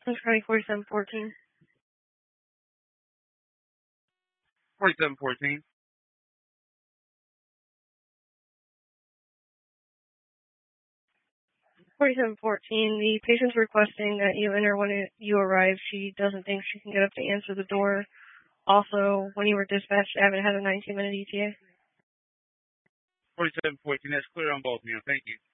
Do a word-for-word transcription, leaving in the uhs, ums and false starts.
Orange County forty-seven fourteen. forty-seven fourteen. forty-seven fourteen, the patient's requesting that you enter when it, you arrive. She doesn't think she can get up to answer the door. Also, when you were dispatched, Abbott had a nineteen minute E T A. forty-seven fourteen, that's clear on both, ma'am. Thank you.